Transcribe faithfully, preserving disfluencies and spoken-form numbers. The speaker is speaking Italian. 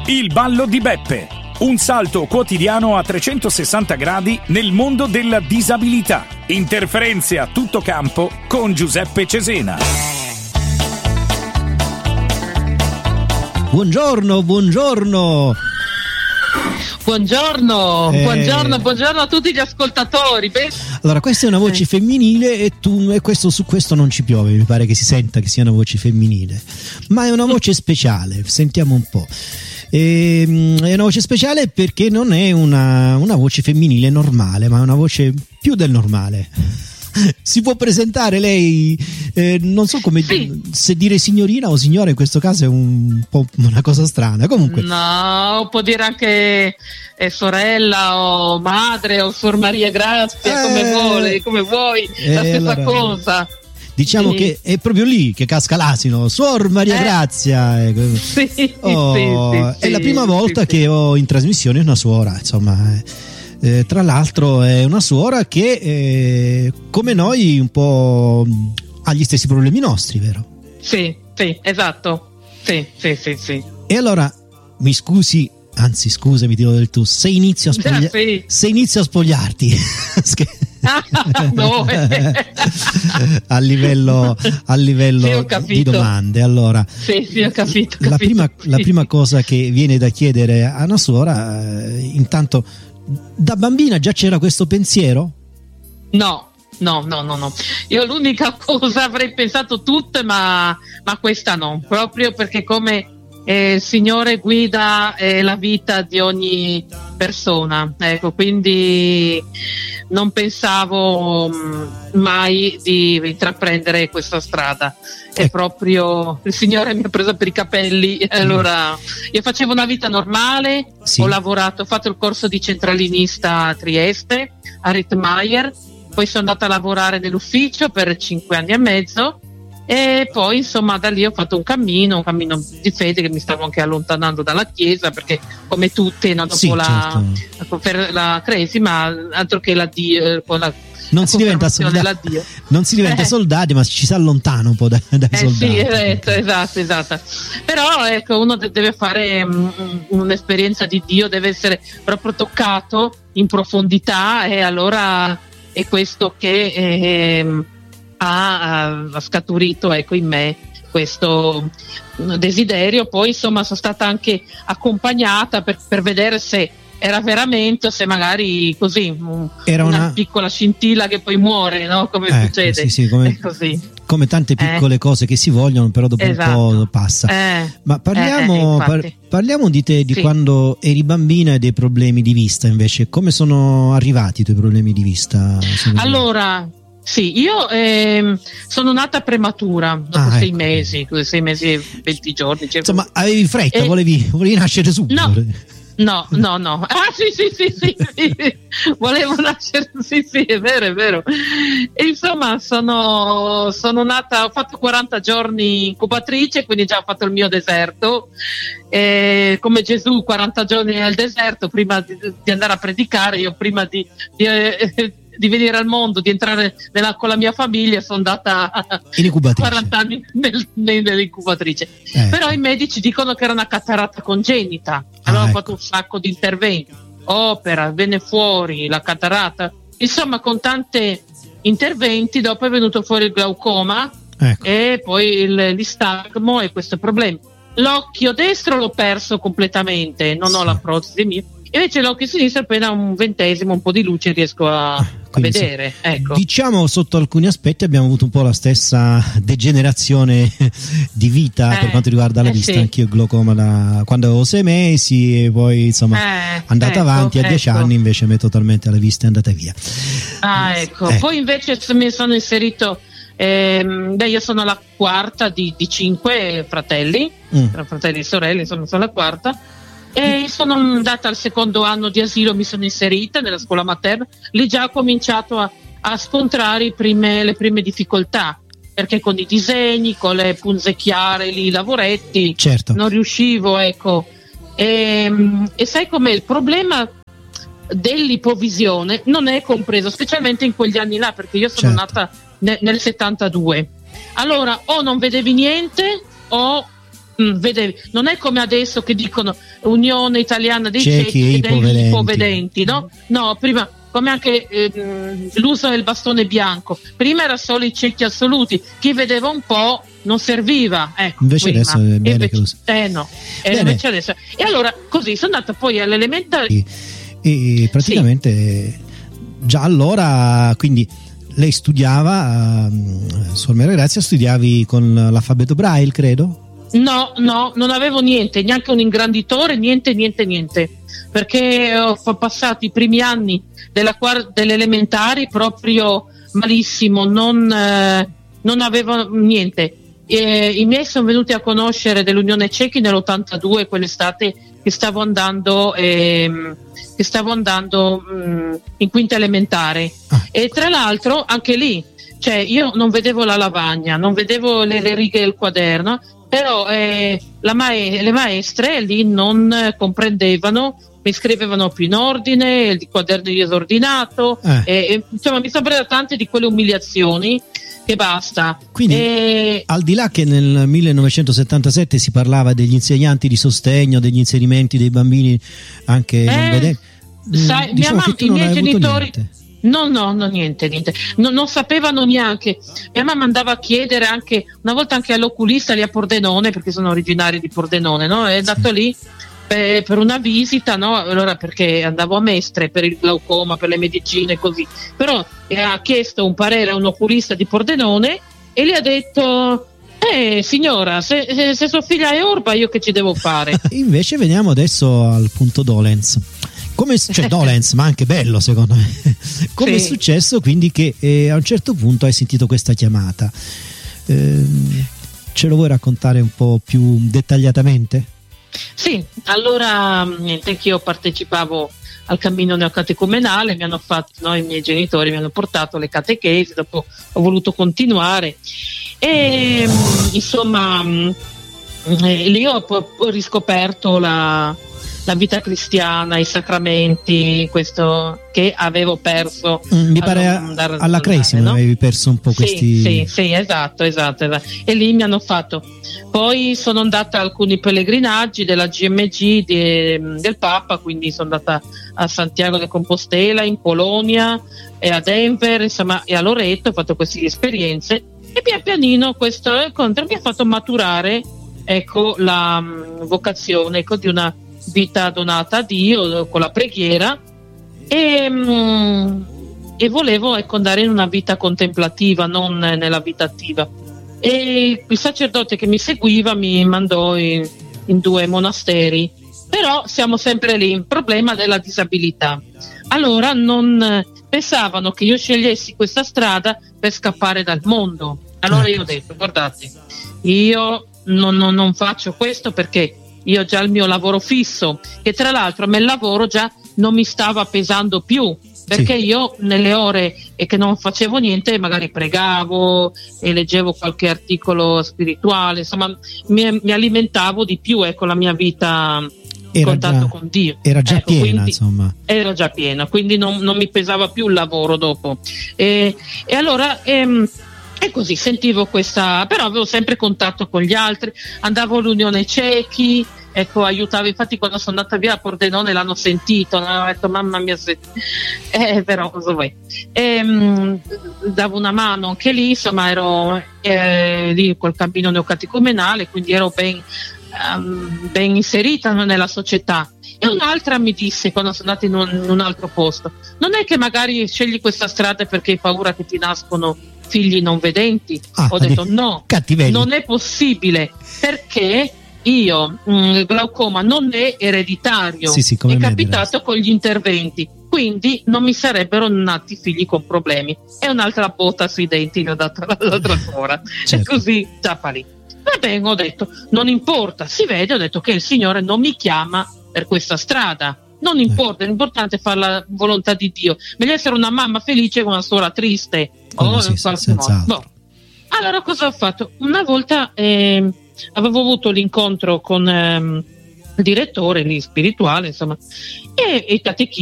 Il ballo di Beppe. Un salto quotidiano a trecentosessanta gradi nel mondo della disabilità. Interferenze a tutto campo con Giuseppe Cesena. Buongiorno, buongiorno. Buongiorno, Eh. buongiorno, buongiorno a tutti gli ascoltatori. Beh, Allora, questa è una voce femminile e tu e questo, su questo non ci piove, mi pare che si senta che sia una voce femminile, ma è una voce speciale, sentiamo un po'. Ehm, è una voce speciale perché non è una, una voce femminile normale, ma è una voce più del normale. Si può presentare lei, eh, non so come, Sì. se dire signorina o signora in questo caso è un po' una cosa strana. Comunque, no, può dire anche eh, sorella o madre o Suor Maria Grazia, Eh. come vuole, come vuoi, la Eh, stessa allora, cosa. diciamo Sì. che è proprio lì che casca l'asino, Suor Maria Eh. Grazia. ecco. Sì, sì, Oh, sì, è sì, la prima sì, volta sì. che ho in trasmissione una suora, insomma. eh. Eh, tra l'altro è una suora che eh, come noi un po' ha gli stessi problemi nostri, vero? Sì, sì, esatto. Sì, sì, sì, sì. E allora mi scusi, anzi scusami, ti do del tu, se inizio a, spoglia- Sì. se inizio a spogliarti No. a livello, a livello Sì, ho di capito. domande, allora Sì, sì, ho capito. ho la, capito, prima, sì. la prima cosa che viene da chiedere a una suora, eh, intanto, da bambina già c'era questo pensiero? No, no, no, no, no. Io l'unica cosa avrei pensato tutte, ma, ma questa no, proprio perché come eh, il Signore guida eh, la vita di ogni persona, ecco, quindi non pensavo mh, mai di intraprendere questa strada. È Ecco. proprio il Signore mi ha preso per i capelli. Allora, io facevo una vita normale, Sì. ho lavorato, ho fatto il corso di centralinista a Trieste, a Rittmeier, poi sono andata a lavorare nell'ufficio per cinque anni e mezzo e poi insomma da lì ho fatto un cammino, un cammino di fede che mi stavo anche allontanando dalla Chiesa perché come tutte no, dopo Sì, la, certo. per la cresima, altro che la Dio, con la Non la si diventa confermazione soldati, dell'addio. non si diventa Eh. soldati, ma ci si allontana un po' dai, dai Eh soldati. sì, esatto, esatto, esatto. Però ecco, uno de- deve fare mm, un'esperienza di Dio, deve essere proprio toccato in profondità e allora è questo che ehm, ha, ha scaturito ecco, in me questo desiderio. Poi insomma sono stata anche accompagnata per, per vedere se era veramente, se magari così un- Era una, una- piccola scintilla che poi muore, no? Come Ecco, succede. sì, sì, come- È così. Come tante piccole Eh. cose che si vogliono, però dopo Esatto. un po' passa. Eh, Ma parliamo, eh, eh, infatti. par- parliamo di te, di Sì. quando eri bambina e dei problemi di vista invece. Come sono arrivati i tuoi problemi di vista? Sono- Allora, sì, io ehm, sono nata prematura, dopo Ah, sei ecco. mesi, sei mesi e venti giorni. circa. Insomma, avevi fretta, Eh. volevi, volevi nascere subito. No. No, no, no. Ah, sì, sì, sì, sì, sì. Volevo nascere, sì, sì, è vero, è vero. E insomma, sono, sono nata, ho fatto quaranta giorni incubatrice, quindi già ho fatto il mio deserto. E come Gesù, quaranta giorni nel deserto, prima di, di andare a predicare, io prima di, di, eh, di venire al mondo, di entrare nella, con la mia famiglia, sono andata In incubatrice. quaranta anni nel, nel- nell'incubatrice. Ecco. Però i medici dicono che era una cataratta congenita. Allora Ah, ho ecco. fatto un sacco di interventi, opera, venne fuori la cataratta, insomma con tanti interventi dopo è venuto fuori il glaucoma Ecco. e poi il, l'istagmo e questo problema. L'occhio destro l'ho perso completamente, non ho Sì. la protesi mia, invece l'occhio sinistro appena un ventesimo, un po' di luce riesco a, a Quindi, sì. vedere. Ecco. Diciamo sotto alcuni aspetti abbiamo avuto un po' la stessa degenerazione di vita Eh, per quanto riguarda la eh, vista. sì. Anch'io il glaucoma da quando avevo sei mesi e poi insomma Eh, andata ecco, avanti a dieci ecco. anni invece a me totalmente la vista è andata via. Ah, ecco. Eh. Poi invece mi sono inserito, ehm, beh, io sono la quarta di, di cinque fratelli, Mm. tra fratelli e sorelle, insomma sono la quarta. E sono andata al secondo anno di asilo, mi sono inserita nella scuola materna, lì già ho cominciato a, a scontrare i prime- le prime difficoltà, perché con i disegni, con le punze chiare, lì, i lavoretti, Certo. non riuscivo, ecco. E, e sai com'è? Il problema dell'ipovisione non è compreso, specialmente in quegli anni là, perché io sono Certo. nata ne- nel settantadue. Allora o non vedevi niente o Mm, vedevi, non è come adesso che dicono Unione Italiana dei Ciechi Ciechi e e degli ipovedenti. ipovedenti, no? No, prima, come anche ehm, l'uso del bastone bianco, prima era solo i ciechi assoluti, chi vedeva un po' non serviva, ecco, invece prima. adesso è bene invece, che lo sa. eh no, e Bene. invece adesso e allora così sono andata poi all'elementare E praticamente già allora, quindi lei studiava, uh, Suor Maria Grazia, studiavi con l'alfabeto Braille, credo? No, no, non avevo niente, neanche un ingranditore, niente, niente, niente, perché ho fa- passato i primi anni della quar- delle elementari proprio malissimo, non, eh, non avevo niente. E i miei sono venuti a conoscere dell'Unione Cechi nell'ottantadue, quell'estate che stavo andando, ehm, che stavo andando mh, in quinta elementare. Ah. E tra l'altro anche lì, cioè io non vedevo la lavagna, non vedevo le, le righe del quaderno, però eh, la mae- le maestre lì non eh, comprendevano, mi scrivevano più in ordine, il quaderno disordinato, Eh. e, e, insomma mi sono presa tante di quelle umiliazioni che basta. Quindi, E- al di là che nel millenovecentosettantasette si parlava degli insegnanti di sostegno, degli inserimenti dei bambini anche non Eh, vedenti, sai, diciamo mia che mamma- tu i non miei hai avuto genitori niente. no no no niente niente no, non sapevano neanche. Mia mamma andava a chiedere anche una volta anche all'oculista lì a Pordenone, perché sono originari di Pordenone, no? È andato lì per, per una visita, no? Allora, perché andavo a Mestre per il glaucoma, per le medicine e così, però eh, ha chiesto un parere a un oculista di Pordenone e gli ha detto: eh signora, se, se, se sua figlia è orba, io che ci devo fare? Invece veniamo adesso al punto dolens. Come, cioè dolens, ma anche bello secondo me. Come è Sì. successo quindi che eh, a un certo punto hai sentito questa chiamata? Ehm, ce lo vuoi raccontare un po' più dettagliatamente? Sì, allora niente, anch'io partecipavo al cammino neocatecumenale, mi hanno fatto, no, i miei genitori mi hanno portato le catechesi, dopo ho voluto continuare e mh, insomma mh, eh, lì ho, ho riscoperto la, la vita cristiana, i sacramenti, questo che avevo perso. Mm, mi pare a- da- a- alla Cresima, no? avevi perso un po' Sì, questi. sì, sì, esatto, esatto, esatto. E lì mi hanno fatto. Poi sono andata a alcuni pellegrinaggi della G M G di- del Papa, quindi sono andata a Santiago de Compostela, in Polonia e a Denver, insomma, e a Loreto, ho fatto queste esperienze e pian pianino questo incontro mi ha fatto maturare, ecco, la mh, vocazione, ecco, di una vita donata a Dio con la preghiera e, mh, e volevo, ecco, andare in una vita contemplativa, non nella vita attiva. E il sacerdote che mi seguiva mi mandò in, in due monasteri, però siamo sempre lì, il problema della disabilità. Allora non eh, pensavano che io scegliessi questa strada per scappare dal mondo. Allora io ho detto: guardate, io non, non, non faccio questo perché io ho già il mio lavoro fisso, che tra l'altro a me il lavoro già non mi stava pesando più, perché Sì. io nelle ore e che non facevo niente magari pregavo e leggevo qualche articolo spirituale, insomma mi, mi alimentavo di più, ecco, la mia vita in Era contatto già- con Dio. Era già Ecco, piena, quindi insomma. Era già piena, quindi non, non mi pesava più il lavoro dopo. E, e allora ehm, e così sentivo questa, però avevo sempre contatto con gli altri, andavo all'Unione Cechi, ecco, aiutavo, infatti quando sono andata via a Pordenone l'hanno sentito, hanno detto mamma mia, se... eh, però cosa vuoi? E, mh, davo una mano anche lì, insomma ero eh, lì col cammino neocatecumenale, quindi ero ben, um, ben inserita nella società. E un'altra mi disse, quando sono andata in un, in un altro posto: non è che magari scegli questa strada perché hai paura che ti nascono figli non vedenti? Ah, Ho detto di- no, cattivelli. non è possibile, perché io mh, il glaucoma non è ereditario, Sì, sì, come è me, capitato con gli interventi, quindi non mi sarebbero nati figli con problemi. E un'altra botta sui denti gli ho dato l'altra sera. Certo. E così ciappa lì. Va bene, ho detto non importa, si vede, ho detto che il Signore non mi chiama per questa strada, non importa, l'importante è fare la volontà di Dio, meglio essere una mamma felice che una suora triste. Quello o sì, in qualche modo. senz'altro. Boh. Allora cosa ho fatto? Una volta ehm, avevo avuto l'incontro con ehm, il direttore lì spirituale, insomma, e, e i catechisti